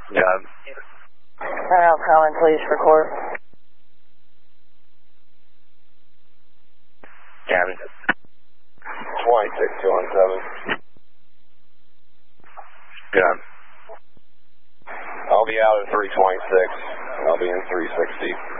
Yeah. I'll call in, please, for court. Cabin. 26-217. Yeah. I'll be out at 326. I'll be in 360.